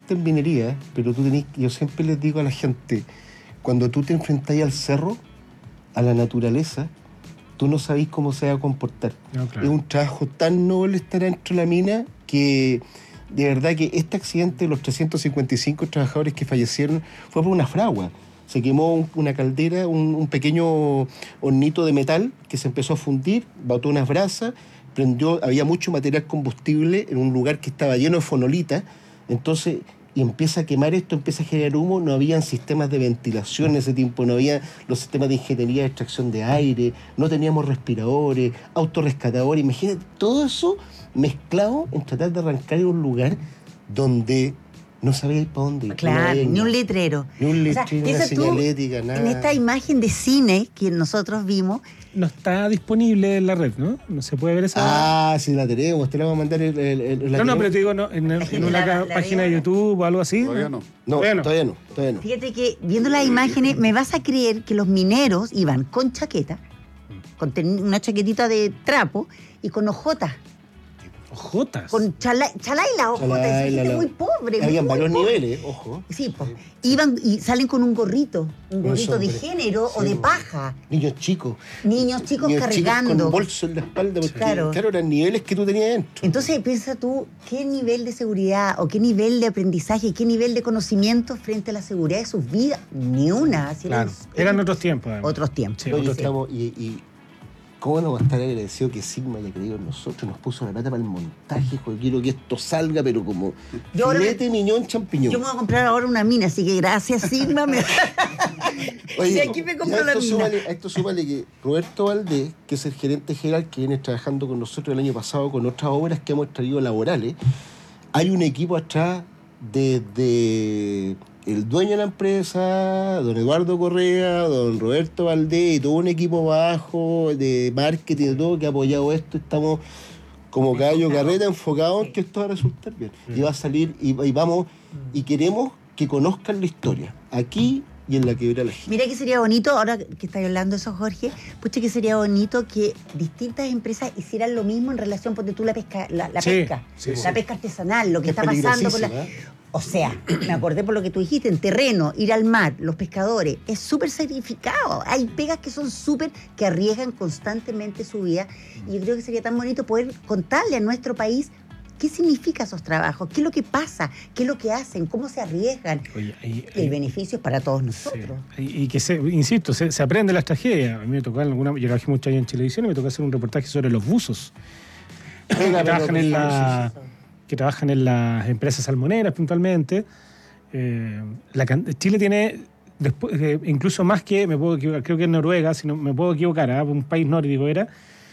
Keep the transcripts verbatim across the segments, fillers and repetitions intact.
experta en minería, pero tú tenés, yo siempre les digo a la gente, cuando tú te enfrentás al cerro, a la naturaleza, tú no sabés cómo se va a comportar. No, claro. Es un trabajo tan noble estar dentro de la mina que de verdad que este accidente de los trescientos cincuenta y cinco trabajadores que fallecieron fue por una fragua. Se quemó un, una caldera, un, un pequeño hornito de metal que se empezó a fundir, botó unas brasas, prendió, había mucho material combustible en un lugar que estaba lleno de fonolita, entonces, y empieza a quemar esto, empieza a generar humo, no habían sistemas de ventilación en ese tiempo, no había los sistemas de ingeniería de extracción de aire, no teníamos respiradores, autorrescatadores, imagínate, todo eso mezclado en tratar de arrancar en un lugar donde no sabíais para dónde ir. Claro, no ni un letrero. Ni un letrero, o sea, una señalética, nada. En esta imagen de cine que nosotros vimos... No está disponible en la red, ¿no? No se puede ver esa... Ah, sí la tenemos, te la vamos a mandar el, el, el, la No, no, pero te digo, no, en, en, en una la, la página de YouTube o algo así. Todavía no. No, todavía no. Todavía no, todavía no. Fíjate que viendo las imágenes me vas a creer que los mineros iban con chaqueta, con una chaquetita de trapo y con ojotas. ¿Ojotas? Con chalay, chalay la ojota, es gente muy pobre. Habían varios pobre. niveles, ojo. Sí, pues. Iban y salen con un gorrito, un gorrito de género sí, o de paja. Niños chicos. Niños chicos Niños cargando. Chicos con bolso en la espalda, porque claro. claro, eran niveles que tú tenías dentro. Entonces piensa tú, qué nivel de seguridad o qué nivel de aprendizaje, qué nivel de conocimiento frente a la seguridad de sus vidas. Ni una. Así claro. los, eran otros tiempos. Además. Otros tiempos. Sí, Oye, otros estamos, y, y ¿cómo no va a estar agradecido que Sigma haya creído en nosotros? Nos puso la plata para el montaje, joder, quiero que esto salga, pero como yo filete, me, miñón, champiñón. Yo me voy a comprar ahora una mina, así que gracias, Sigma. Me... Oye, sí, aquí me compro la mina. Súmale, a esto súmale que Roberto Valdés, que es el gerente general que viene trabajando con nosotros el año pasado con otras obras que hemos traído laborales, hay un equipo atrás desde el dueño de la empresa, don Eduardo Correa, don Roberto Valdés y todo un equipo abajo de marketing y todo que ha apoyado esto. Estamos como caballo carreta enfocados en que esto va a resultar bien. Y va a salir y, y vamos y queremos que conozcan la historia aquí y en la Quebrada La Gil. Mira que sería bonito, ahora que estás hablando de eso, Jorge, pucha que sería bonito que distintas empresas hicieran lo mismo en relación, ponte tú la pesca, la, la sí, pesca, sí, la sí. pesca artesanal, lo que es está pasando con la... O sea, me acordé por lo que tú dijiste, en terreno, ir al mar, los pescadores, es súper sacrificado. Hay pegas que son súper, que arriesgan constantemente su vida. Y yo creo que sería tan bonito poder contarle a nuestro país qué significa esos trabajos, qué es lo que pasa, qué es lo que hacen, cómo se arriesgan. Oye, y, el beneficio es para todos nosotros. Sí. Y, y que, se, insisto, se, se aprende las tragedias. A mí me tocó en alguna... Yo trabajé muchos años en Televisión y me tocó hacer un reportaje sobre los buzos. que, trabajan en la, que trabajan en las empresas salmoneras puntualmente. Eh, la, Chile tiene... Después, eh, incluso más que, me puedo equivocar, creo que en Noruega, si no me puedo equivocar, ¿eh? Un país nórdico era...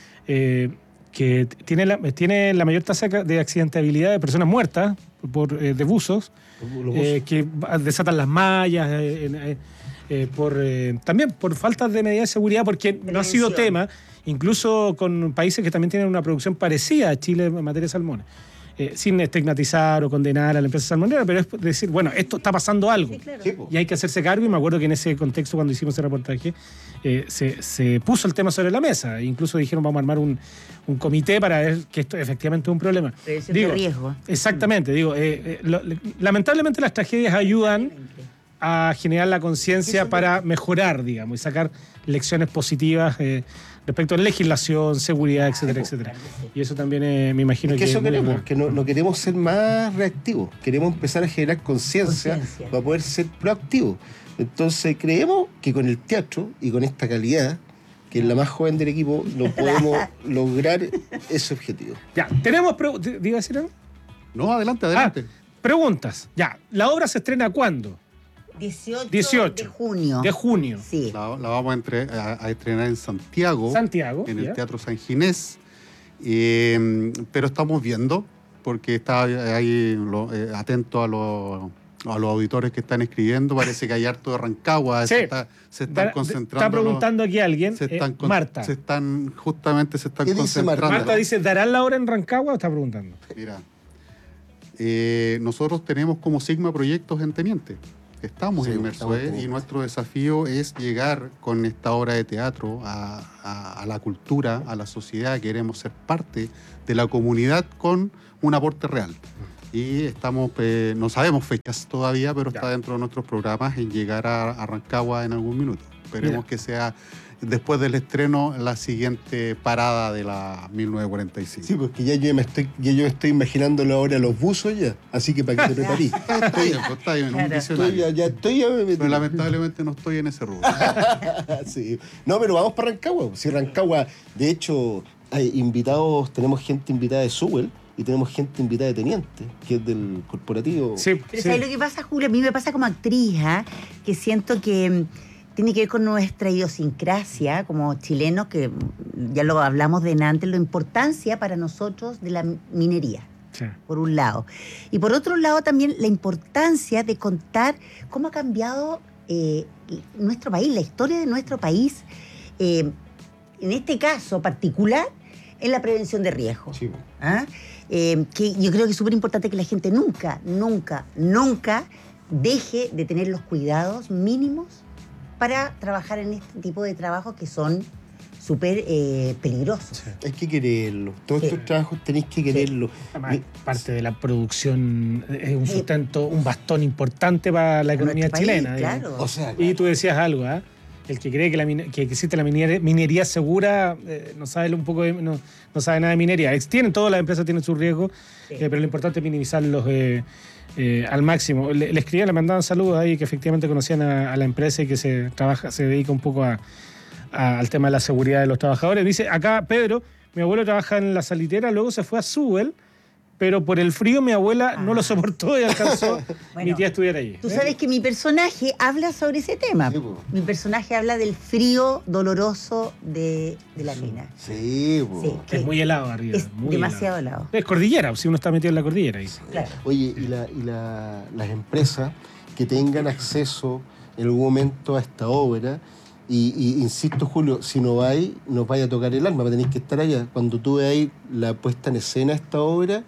Eh, que tiene la, tiene la mayor tasa de accidentabilidad de personas muertas por, eh, de buzos, eh, que desatan las mallas, eh, eh, eh, por, eh, también por falta de medidas de seguridad, porque no ha sido tema, incluso con países que también tienen una producción parecida a Chile en materia de salmones. Eh, sin estigmatizar o condenar a la empresa salmonera, pero es decir, bueno, esto está pasando algo, sí, claro. Sí, y hay que hacerse cargo. Y me acuerdo que en ese contexto, cuando hicimos ese reportaje, eh, se, se puso el tema sobre la mesa. E incluso dijeron, vamos a armar un, un comité para ver que esto efectivamente es un problema. Prevención de riesgo. Exactamente, digo, eh, eh, lo, lamentablemente las tragedias ayudan a generar la conciencia para mejorar, digamos, y sacar lecciones positivas eh, respecto a legislación, seguridad, etcétera, etcétera. Y eso también eh, me imagino es que, que... eso es queremos, muy... que no, no queremos ser más reactivos, queremos empezar a generar conciencia para poder ser proactivos. Entonces creemos que con el teatro y con esta calidad, que es la más joven del equipo, no podemos lograr ese objetivo. Ya, tenemos... Pre... ¿Diga decir algo? No, adelante, adelante. Ah, preguntas. Ya, ¿la obra se estrena cuándo? dieciocho, dieciocho de junio. De junio. Sí. La, la vamos a, entre, a, a estrenar en Santiago. Santiago. En el ya. Teatro San Ginés. Eh, pero estamos viendo, porque está ahí lo, eh, atento a los... a los auditores que están escribiendo, parece que hay harto de Rancagua, sí. se, está, se están Da, concentrando. Está preguntando aquí alguien, se están eh, con, Marta. Se están, justamente se están ¿Qué dice concentrando. Marta? Marta dice, ¿darán la hora en Rancagua o está preguntando? Mira, eh, nosotros tenemos como Sigma proyectos en Teniente. Estamos Sí, inmersos ¿eh? Y nuestro desafío es llegar con esta obra de teatro a, a, a la cultura, a la sociedad. Queremos ser parte de la comunidad con un aporte real. y estamos, eh, no sabemos fechas todavía, pero Ya. está dentro de nuestros programas en llegar a, a Rancagua en algún minuto. Esperemos Mira. que sea después del estreno la siguiente parada de la mil novecientos cuarenta y cinco. Sí, porque ya yo me estoy, ya yo estoy imaginándolo ahora los buzos ya, así que para que te preparís. Está bien, pues, está bien, un Claro. Estoy visionario. ya, ya estoy ya me metí. Pero lamentablemente no estoy en ese rubro. Sí. No, pero vamos para Rancagua. Si Rancagua, de hecho, hay invitados, tenemos gente invitada de Sewell y tenemos gente invitada de Teniente, que es del corporativo. Sí, Pero sí. ¿sabes lo que pasa, Julio? A mí me pasa como actriz, ¿ah? Que siento que mm, tiene que ver con nuestra idiosincrasia como chilenos, que mm, ya lo hablamos de antes, la importancia para nosotros de la minería, Sí. por un lado. Y por otro lado también la importancia de contar cómo ha cambiado eh, nuestro país, la historia de nuestro país, eh, en este caso particular, en la prevención de riesgos. Sí. ¿Ah? Eh, que yo creo que es súper importante que la gente nunca, nunca, nunca deje de tener los cuidados mínimos para trabajar en este tipo de trabajos que son súper eh, peligrosos. Sí. Hay que quererlo. Todos Sí. estos trabajos tenéis que quererlo. Además, Mi- parte de la producción es un Sí. sustento, un bastón importante para la economía nuestro país, chilena. digamos. claro. O sea, Y tú decías algo, ¿ah? El que cree que, la mine- que existe la minería, minería segura eh, no sabe un poco de- no, no sabe nada de minería. Ex- Tienen todas las empresas tienen sus riesgos, Sí. eh, pero lo importante es minimizarlos eh, eh, al máximo. Le, le escribían, le mandaban saludos ahí que efectivamente conocían a, a la empresa y que se trabaja, se dedica un poco a, a- al tema de la seguridad de los trabajadores. Dice acá Pedro, mi abuelo trabaja en la salitera, luego se fue a Sewell, pero por el frío mi abuela no Ah. lo soportó y alcanzó Bueno, mi tía a estudiar allí. Tú ¿eh? sabes que mi personaje habla sobre ese tema. Sí, po. Mi personaje habla del frío doloroso de, de la mina. sí, po. Sí. Que es muy helado arriba. Es muy demasiado helado. helado. Es cordillera, si uno está metido en la cordillera. Ahí. Claro. Oye, y, la, y la- las empresas que tengan acceso en algún momento a esta obra, y, y insisto, Julio, si no vais, nos vaya a tocar el alma, tenéis que estar allá. Cuando tú veáis la puesta en escena de esta obra,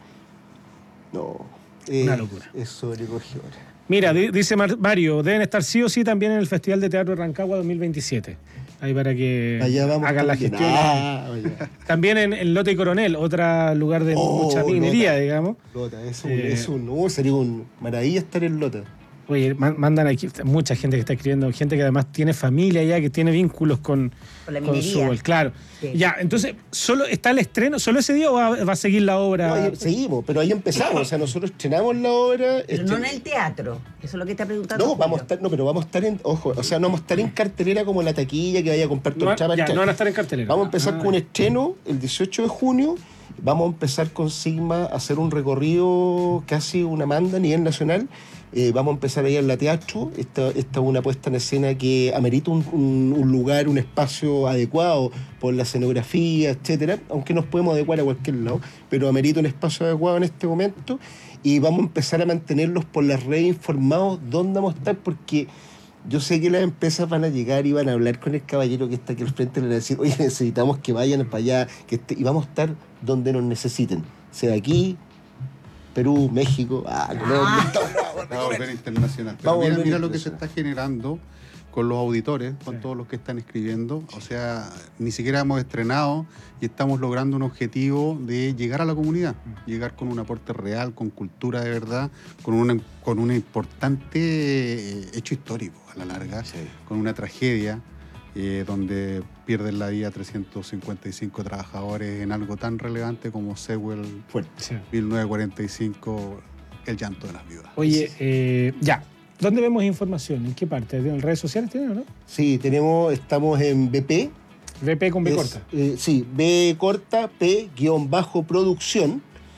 no. es- Una locura. Es sobrecogedora. Mira, di- dice Mar- Mario, deben estar sí o sí también en el Festival de Teatro de Rancagua dos mil veintisiete. Ahí para que Allá vamos hagan la también. gestión. Ah, vaya. También en el Lote Coronel, otro lugar de Oh, mucha minería, Lota. digamos. Lota, es un, Eh, es un, no, sería un maravilla estar en Lota. Oye, man- mandan aquí mucha gente que está escribiendo, gente que además tiene familia ya, que tiene vínculos con, Con la con minería. Sewell, claro. Sí. Ya, entonces, ¿solo está el estreno, solo ese día o va, va a seguir la obra? No, ahí seguimos, pero ahí empezamos. O sea, nosotros estrenamos la obra. Pero no en este- el teatro. Eso es lo que está preguntando. No, vamos a Julio. estar, no, pero vamos a estar en, ojo, o sea, no vamos a estar en cartelera como en la taquilla que vaya a comprar tu No, entrada para ya, entrar. no van a estar en cartelera. Vamos a empezar Ah, con un estreno el dieciocho de junio. Vamos a empezar con Sigma a hacer un recorrido, casi una manda a nivel nacional. Eh, vamos a empezar ahí en la teatro. Esta, esta es una puesta en escena que amerita un, un- un lugar, un espacio adecuado por la escenografía, etcétera. Aunque nos podemos adecuar a cualquier lado, pero amerita un espacio adecuado en este momento. Y vamos a empezar a mantenerlos por las redes informados dónde vamos a estar, porque yo sé que las empresas van a llegar y van a hablar con el caballero que está aquí al frente y le van a decir, oye, necesitamos que vayan para allá, que esté- y vamos a estar donde nos necesiten, sea aquí, Perú, México, ah, Colombia. Va a volver internacional. Pero Vamos a mira, volver mira lo que se internacional. está generando con los auditores, con Sí. todos los que están escribiendo. O sea, ni siquiera hemos estrenado y estamos logrando un objetivo de llegar a la comunidad, llegar con un aporte real, con cultura de verdad, con, una, con un importante eh, hecho histórico a la larga, con una tragedia eh, donde pierden la vida trescientos cincuenta y cinco trabajadores en algo tan relevante como Sewell Fuerte. sí. mil novecientos cuarenta y cinco, el llanto de las viudas. Oye, eh, ya. ¿Dónde vemos información? ¿En qué parte? ¿En redes sociales tienen o no? Sí, tenemos, estamos en B P. V P con B Es, corta. eh, sí, B corta, P guión bajo producción.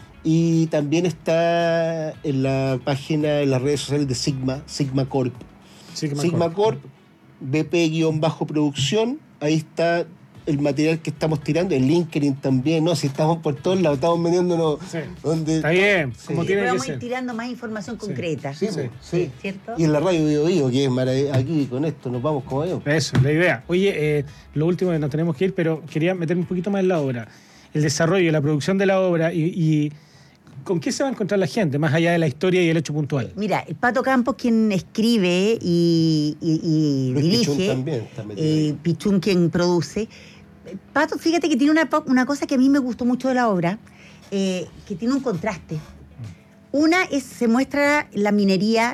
Y también está en la página, en las redes sociales de Sigma, Sigma Corp. Sí, que me Sigma acuerdo. Corp, B P guión bajo producción. Ahí está el material que estamos tirando, en LinkedIn también, ¿no? Si estamos por todos lados, estamos metiéndonos Sí. donde... Está bien, como Sí. tiene que Vamos a ir ser. tirando más información Sí. concreta. Sí, Sí. sí. ¿Cierto? Y en la radio Bio Bio, que es marav- aquí con esto nos vamos como yo. Eso, la idea. Oye, eh, lo último que nos tenemos que ir, pero quería meterme un poquito más en la obra. El desarrollo, la producción de la obra y, y ¿con qué se va a encontrar la gente, más allá de la historia y el hecho puntual? Mira, el Pato Campos quien escribe y, y- y Luis Pichún dirige, también está metido eh, ahí. Pichún quien produce. Pato, fíjate que tiene una, po- una cosa que a mí me gustó mucho de la obra, eh, que tiene un contraste. Una es, se muestra la minería